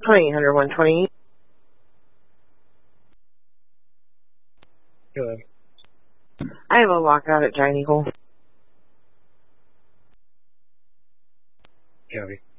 1-800-120. Hello. I have a lockout at Giant Eagle. Copy.